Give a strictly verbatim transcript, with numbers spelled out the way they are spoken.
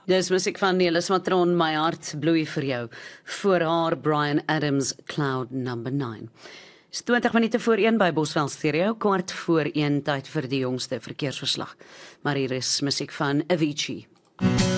Dis musiek van Nelis Matron, My Hart Bloei vir jou. Voor haar Bryan Adams, Cloud number nine. Is twintig minute voor een by Boswel Stereo, kwart voor een tyd vir die jongste verkeersverslag. Maar hier is musiek van Avicii.